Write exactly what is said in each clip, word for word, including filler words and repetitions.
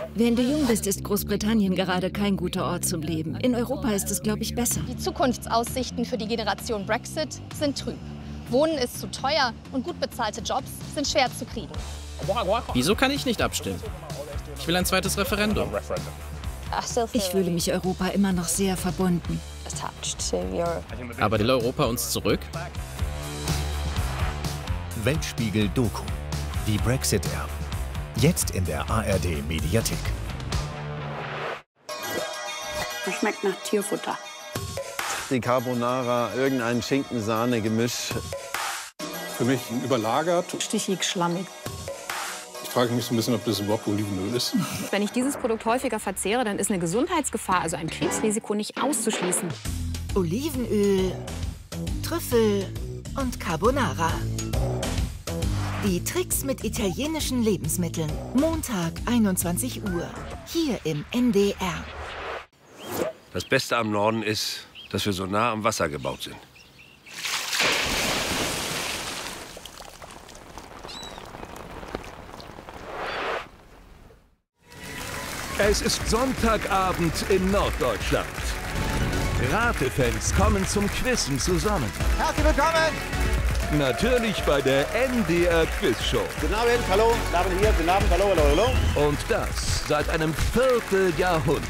Wenn du jung bist, ist Großbritannien gerade kein guter Ort zum Leben. In Europa ist es, glaube ich, besser. Die Zukunftsaussichten für die Generation Brexit sind trüb. Wohnen ist zu teuer und gut bezahlte Jobs sind schwer zu kriegen. Wieso kann ich nicht abstimmen? Ich will ein zweites Referendum. Ich fühle mich Europa immer noch sehr verbunden. Aber will Europa uns zurück? Weltspiegel-Doku. Die Brexit-Erben. Jetzt in der A R D-Mediathek. Das schmeckt nach Tierfutter. Die Carbonara, irgendein Schinken-Sahne-Gemisch. Für mich überlagert. Stichig, schlammig. Ich frage mich so ein bisschen, ob das überhaupt Olivenöl ist. Wenn ich dieses Produkt häufiger verzehre, dann ist eine Gesundheitsgefahr, also ein Krebsrisiko, nicht auszuschließen. Olivenöl, Trüffel und Carbonara. Die Tricks mit italienischen Lebensmitteln. Montag, einundzwanzig Uhr. Hier im N D R. Das Beste am Norden ist, dass wir so nah am Wasser gebaut sind. Es ist Sonntagabend in Norddeutschland. Ratefans kommen zum Quizzen zusammen. Herzlich willkommen! Natürlich bei der N D R Quizshow. Guten Abend, hallo, guten Abend hier, guten Abend, hallo, hallo, hallo. Und das seit einem Vierteljahrhundert.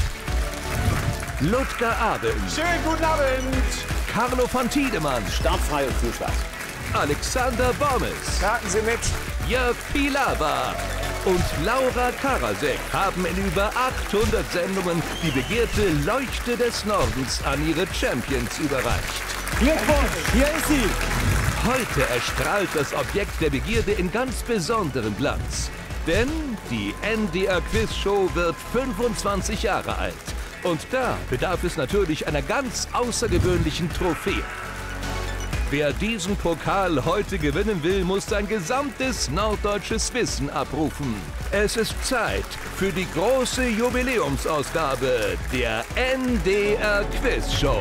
Ludger Abend. Schönen guten Abend. Carlo von Tiedemann. Startfrei und viel Spaß. Alexander Bommes. Raten Sie mit. Jörg Pilawa. Und Laura Karasek haben in über achthundert Sendungen die begehrte Leuchte des Nordens an ihre Champions überreicht. Glückwunsch, hier ist sie. Heute erstrahlt das Objekt der Begierde in ganz besonderem Glanz. Denn die N D R Quizshow wird fünfundzwanzig Jahre alt. Und da bedarf es natürlich einer ganz außergewöhnlichen Trophäe. Wer diesen Pokal heute gewinnen will, muss sein gesamtes norddeutsches Wissen abrufen. Es ist Zeit für die große Jubiläumsausgabe der N D R Quizshow.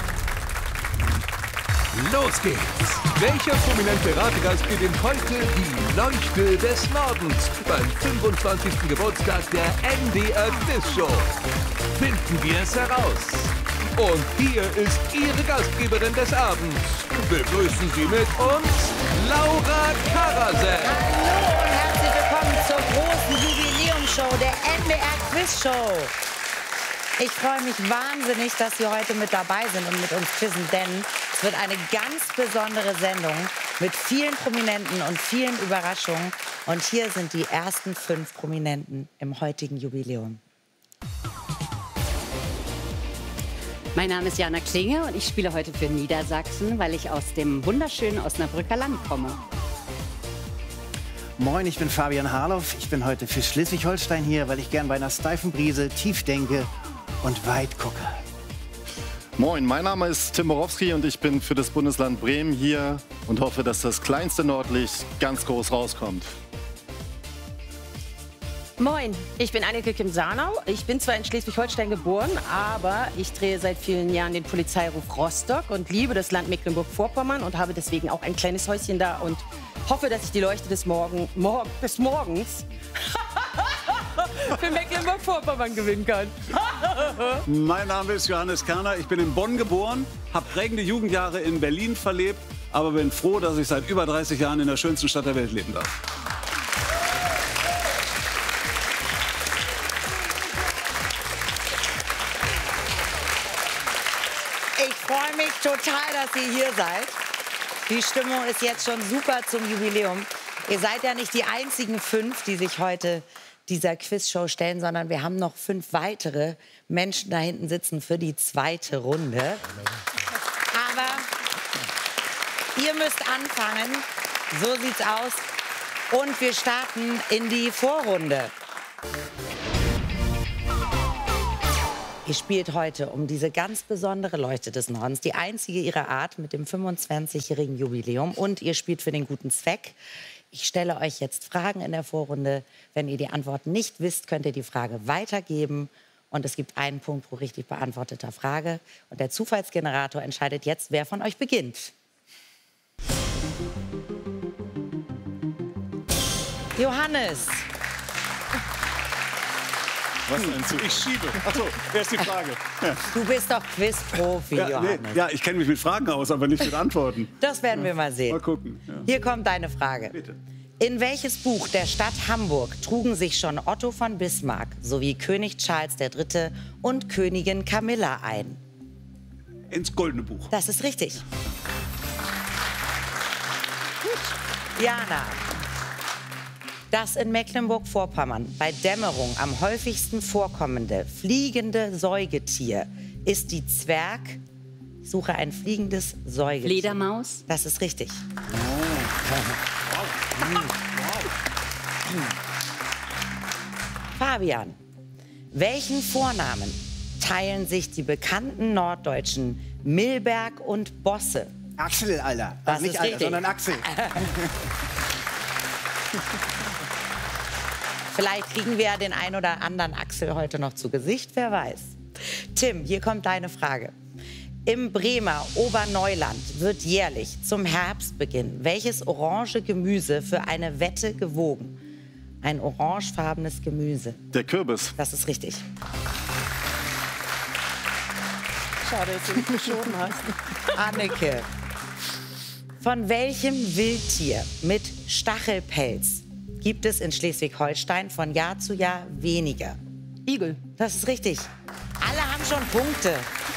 Los geht's! Welcher prominente Rategast gewinnt heute die Leuchte des Nordens beim fünfundzwanzigsten Geburtstag der N D R Quizshow? Finden wir es heraus. Und hier ist Ihre Gastgeberin des Abends. Begrüßen Sie mit uns Laura Karasek. Hallo und herzlich willkommen zur großen Jubiläumsshow der N D R Quizshow. Ich freue mich wahnsinnig, dass Sie heute mit dabei sind und mit uns quizzen, denn es wird eine ganz besondere Sendung mit vielen Prominenten und vielen Überraschungen. Und hier sind die ersten fünf Prominenten im heutigen Jubiläum. Mein Name ist Jana Klinge und ich spiele heute für Niedersachsen, weil ich aus dem wunderschönen Osnabrücker Land komme. Moin, ich bin Fabian Harloff. Ich bin heute für Schleswig-Holstein hier, weil ich gern bei einer steifen Brise tief denke und weit gucke. Moin, mein Name ist Tim Borowski und ich bin für das Bundesland Bremen hier und hoffe, dass das kleinste Nordlicht ganz groß rauskommt. Moin, ich bin Anneke Kim-Sarnau. Ich bin zwar in Schleswig-Holstein geboren, aber ich drehe seit vielen Jahren den Polizeiruf Rostock und liebe das Land Mecklenburg-Vorpommern und habe deswegen auch ein kleines Häuschen da und hoffe, dass ich die Leuchte des, Morgen, Mor des Morgens für Mecklenburg-Vorpommern gewinnen kann. Mein Name ist Johannes Kerner. Ich bin in Bonn geboren, habe prägende Jugendjahre in Berlin verlebt, aber bin froh, dass ich seit über dreißig Jahren in der schönsten Stadt der Welt leben darf. Ich freue mich total, dass ihr hier seid. Die Stimmung ist jetzt schon super zum Jubiläum. Ihr seid ja nicht die einzigen fünf, die sich heute dieser Quizshow stellen, sondern wir haben noch fünf weitere Menschen da hinten sitzen für die zweite Runde. Aber ihr müsst anfangen. So sieht's aus. Und wir starten in die Vorrunde. Ihr spielt heute um diese ganz besondere Leuchte des Nordens, die einzige ihrer Art mit dem fünfundzwanzigjährigen Jubiläum. Und ihr spielt für den guten Zweck. Ich stelle euch jetzt Fragen in der Vorrunde. Wenn ihr die Antwort nicht wisst, könnt ihr die Frage weitergeben. Und es gibt einen Punkt pro richtig beantworteter Frage. Und der Zufallsgenerator entscheidet jetzt, wer von euch beginnt. Johannes. Was meinst du? Ich schiebe. Achso, wer ist die Frage? Ja. Du bist doch Quizprofi, Ja, Johannes. nee, ja, ich kenne mich mit Fragen aus, aber nicht mit Antworten. Das werden wir mal sehen. Mal gucken. Ja. Hier kommt deine Frage. Bitte. In welches Buch der Stadt Hamburg trugen sich schon Otto von Bismarck sowie König Charles der Dritte und Königin Camilla ein? Ins Goldene Buch. Das ist richtig. Gut. Jana. Das in Mecklenburg-Vorpommern bei Dämmerung am häufigsten vorkommende fliegende Säugetier ist die Zwerg... Ich suche ein fliegendes Säugetier. Fledermaus? Das ist richtig. Fabian, welchen Vornamen teilen sich die bekannten Norddeutschen Milberg und Bosse? Axel, Alter. Das Also nicht ist Alter, richtig. sondern Axel. Vielleicht kriegen wir ja den ein oder anderen Axel heute noch zu Gesicht, wer weiß. Tim, hier kommt deine Frage. Im Bremer Oberneuland wird jährlich zum Herbstbeginn welches orange Gemüse für eine Wette gewogen? Ein orangefarbenes Gemüse. Der Kürbis. Das ist richtig. Schade, dass du mich geschoben hast. Anneke, von welchem Wildtier mit Stachelpelz gibt es in Schleswig-Holstein von Jahr zu Jahr weniger? Igel. Das ist richtig. Alle haben schon Punkte.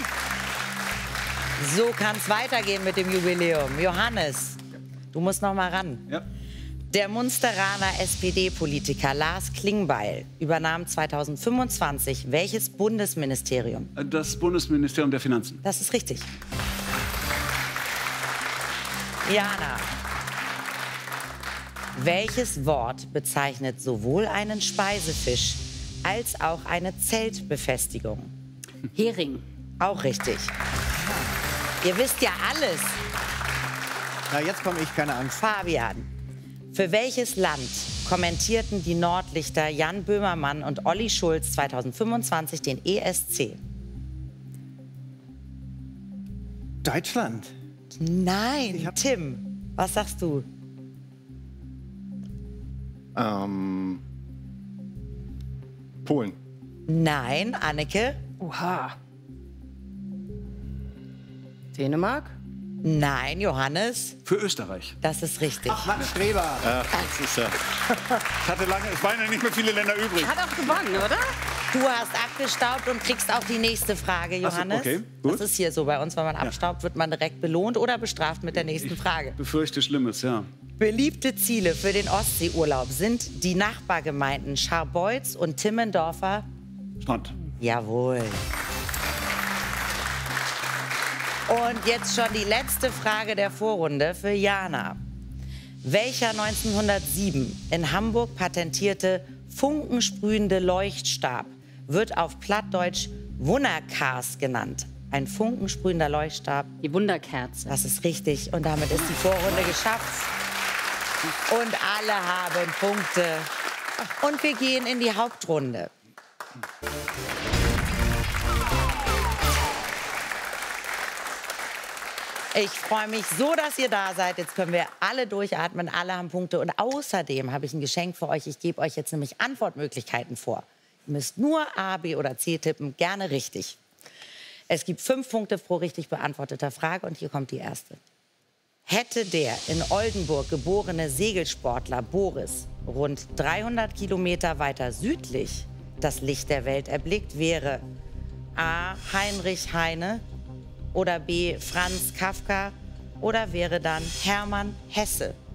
So kann es weitergehen mit dem Jubiläum. Johannes, du musst noch mal ran. Ja. Der Munsteraner S P D-Politiker Lars Klingbeil übernahm zweitausendfünfundzwanzig welches Bundesministerium? Das Bundesministerium der Finanzen. Das ist richtig. Jana, welches Wort bezeichnet sowohl einen Speisefisch als auch eine Zeltbefestigung? Hering. Auch richtig. Ihr wisst ja alles. Na, jetzt komme ich, keine Angst. Fabian, für welches Land kommentierten die Nordlichter Jan Böhmermann und Olli Schulz zweitausendfünfundzwanzig den E S C? Deutschland. Nein, Tim, was sagst du? Ähm, Polen. Nein, Anneke? Oha. Dänemark? Nein, Johannes? Für Österreich. Das ist richtig. Ach, Mann, Streber. Ach, das ist ja. Ich hatte lange, es waren ja nicht mehr viele Länder übrig. Hat auch gewonnen, oder? Du hast abgestaubt und kriegst auch die nächste Frage, Ach so, Johannes. okay, gut. Das ist hier so bei uns, wenn man abstaubt, wird man direkt belohnt oder bestraft mit der nächsten Frage. Befürchte Schlimmes, ja. Beliebte Ziele für den Ostseeurlaub sind die Nachbargemeinden Scharbeutz und Timmendorfer. Strand. Jawohl. Und jetzt schon die letzte Frage der Vorrunde für Jana. Welcher neunzehnhundertsieben in Hamburg patentierte funkensprühende Leuchtstab wird auf Plattdeutsch Wunderkars genannt? Ein funkensprühender Leuchtstab. Die Wunderkerze. Das ist richtig. Und damit ist die Vorrunde geschafft. Und alle haben Punkte. Und wir gehen in die Hauptrunde. Ich freue mich so, dass ihr da seid. Jetzt können wir alle durchatmen, alle haben Punkte. Und außerdem habe ich ein Geschenk für euch. Ich gebe euch jetzt nämlich Antwortmöglichkeiten vor. Ihr müsst nur A, B oder C tippen, gerne richtig. Es gibt fünf Punkte pro richtig beantworteter Frage und hier kommt die erste. Hätte der in Oldenburg geborene Segelsportler Boris rund dreihundert Kilometer weiter südlich das Licht der Welt erblickt, wäre A. Heinrich Heine oder B. Franz Kafka oder wäre dann Hermann Hesse?